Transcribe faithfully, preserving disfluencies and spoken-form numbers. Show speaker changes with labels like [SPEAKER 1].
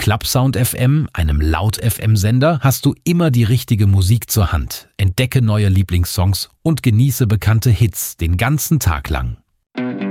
[SPEAKER 1] Clubsound F M, einem Laut-F M-Sender, hast du immer die richtige Musik zur Hand. Entdecke neue Lieblingssongs und genieße bekannte Hits den ganzen Tag lang.